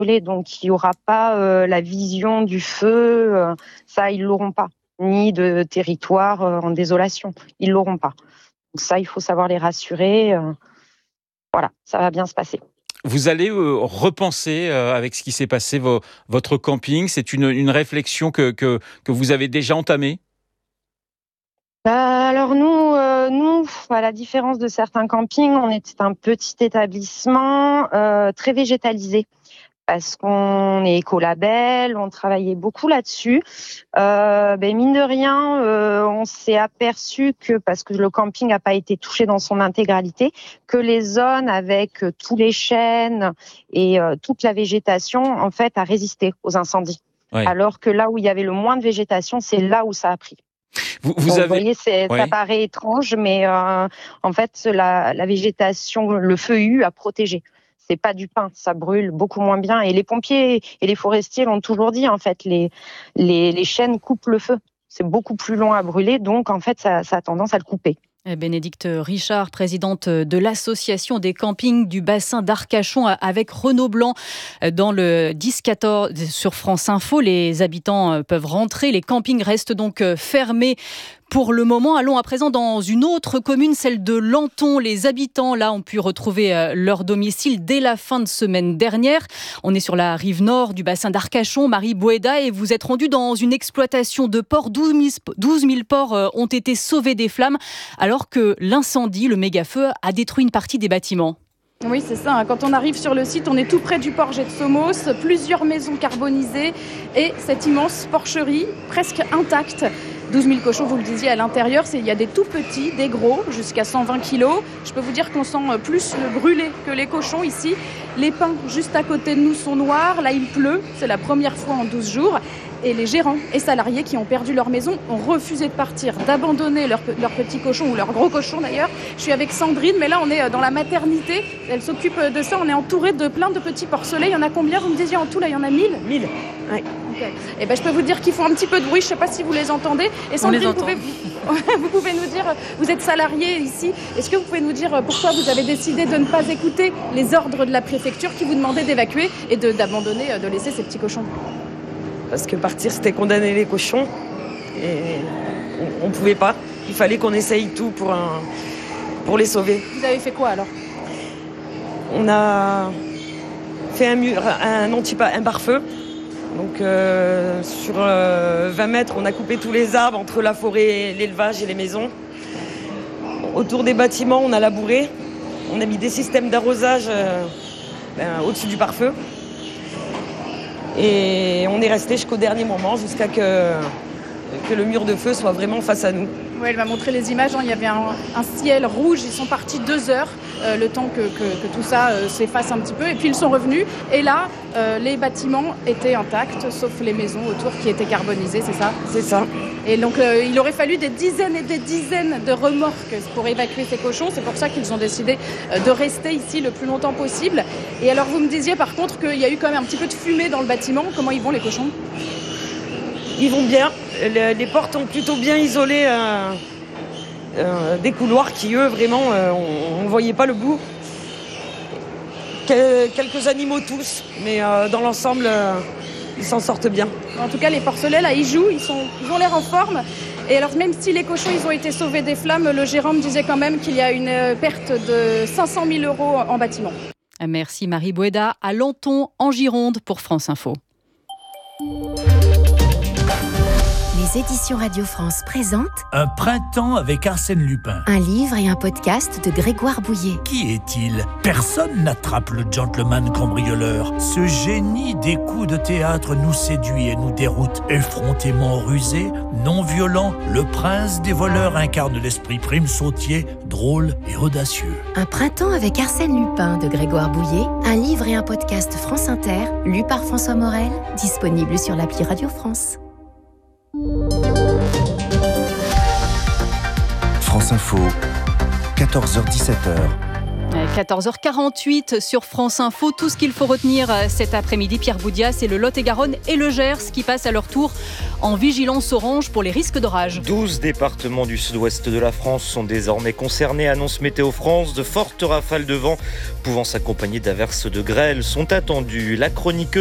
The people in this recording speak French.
brûler, donc il n'y aura pas la vision du feu, ça ils l'auront pas, ni de territoire en désolation, ils l'auront pas. Donc ça, il faut savoir les rassurer. Voilà, ça va bien se passer. Vous allez repenser avec ce qui s'est passé votre camping. C'est une réflexion que vous avez déjà entamée? Alors nous, à la différence de certains campings, on était un petit établissement très végétalisé. Parce qu'on est écolabel, on travaillait beaucoup là-dessus. Mine de rien, on s'est aperçu que, parce que le camping n'a pas été touché dans son intégralité, que les zones avec tous les chênes et toute la végétation, en fait, a résisté aux incendies. Ouais. Alors que là où il y avait le moins de végétation, c'est là où ça a pris. Vous voyez, ça paraît étrange, mais en fait, la végétation, le feuillu a protégé. C'est pas du pin, ça brûle beaucoup moins bien. Et les pompiers et les forestiers l'ont toujours dit, en fait, les chênes coupent le feu. C'est beaucoup plus long à brûler, donc en fait, ça a tendance à le couper. Bénédicte Richard, présidente de l'association des campings du bassin d'Arcachon avec Renaud Blanc dans le 10-14 sur France Info. Les habitants peuvent rentrer, les campings restent donc fermés pour le moment. Allons à présent dans une autre commune, celle de Lanton. Les habitants là ont pu retrouver leur domicile dès la fin de semaine dernière. On est sur la rive nord du bassin d'Arcachon, Marie Boueda, et vous êtes rendu dans une exploitation de porcs. 12 000 porcs ont été sauvés des flammes, alors que l'incendie, le méga-feu, a détruit une partie des bâtiments. Oui, c'est ça. Quand on arrive sur le site, on est tout près du port Jet de Somos, plusieurs maisons carbonisées et cette immense porcherie presque intacte. 12 000 cochons, vous le disiez, à l'intérieur. Il y a des tout petits, des gros, jusqu'à 120 kilos. Je peux vous dire qu'on sent plus le brûlé que les cochons ici. Les pins juste à côté de nous sont noirs. Là, il pleut. C'est la première fois en 12 jours. Et les gérants et salariés qui ont perdu leur maison ont refusé de partir, d'abandonner leurs petits cochons, ou leurs gros cochons d'ailleurs. Je suis avec Sandrine, mais là on est dans la maternité. Elle s'occupe de ça. On est entouré de plein de petits porcelets. Il y en a combien? Vous me disiez en tout, là, il y en a 1000? 1000. Ouais. Okay. Et je peux vous dire qu'ils font un petit peu de bruit. Je ne sais pas si vous les entendez. Et Sandrine, vous pouvez nous dire, vous êtes salariée ici. Est-ce que vous pouvez nous dire pourquoi vous avez décidé de ne pas écouter les ordres de la préfecture qui vous demandaient d'évacuer et d'abandonner, de laisser ces petits cochons? Parce que partir, c'était condamner les cochons. Et on ne pouvait pas. Il fallait qu'on essaye tout pour les sauver. Vous avez fait quoi alors? On a fait un pare-feu. Donc sur 20 mètres, on a coupé tous les arbres entre la forêt, l'élevage et les maisons. Autour des bâtiments, on a labouré. On a mis des systèmes d'arrosage au-dessus du pare-feu. Et on est resté jusqu'au dernier moment, jusqu'à que le mur de feu soit vraiment face à nous. Oui, elle m'a montré les images, il y avait un ciel rouge, ils sont partis 2 heures, le temps que tout ça s'efface un petit peu, et puis ils sont revenus, et là, les bâtiments étaient intacts, sauf les maisons autour qui étaient carbonisées, c'est ça? C'est ça. Et donc il aurait fallu des dizaines et des dizaines de remorques pour évacuer ces cochons, c'est pour ça qu'ils ont décidé de rester ici le plus longtemps possible. Et alors vous me disiez par contre qu'il y a eu quand même un petit peu de fumée dans le bâtiment, comment ils vont les cochons? Ils vont bien. Les portes ont plutôt bien isolé des couloirs qui, eux, vraiment, on ne voyait pas le bout. Quelques animaux tous, mais dans l'ensemble, ils s'en sortent bien. En tout cas, les porcelets, là, ils jouent, ils ont l'air en forme. Et alors, même si les cochons, ils ont été sauvés des flammes, le gérant me disait quand même qu'il y a une perte de 500 000 € en bâtiment. Merci Marie Boueda, à Lanton, en Gironde, pour France Info. Les éditions Radio France présentent Un printemps avec Arsène Lupin. un livre et un podcast de Grégoire Bouillet. Qui est-il? Personne n'attrape le gentleman cambrioleur. Ce génie des coups de théâtre nous séduit et nous déroute. Effrontément rusé, non violent, le prince des voleurs incarne l'esprit prime sautier, drôle et audacieux. Un printemps avec Arsène Lupin de Grégoire Bouillet, un livre et un podcast France Inter, lu par François Morel, disponible sur l'appli Radio France. France Info, 14h-17h, 14h48 sur France Info. Tout ce qu'il faut retenir cet après-midi, Pierre Boudias, c'est le Lot-et-Garonne et le Gers qui passent à leur tour en vigilance orange pour les risques d'orage. 12 départements du sud-ouest de la France sont désormais concernés, annonce Météo France. De fortes rafales de vent pouvant s'accompagner d'averses de grêle sont attendues. La chronique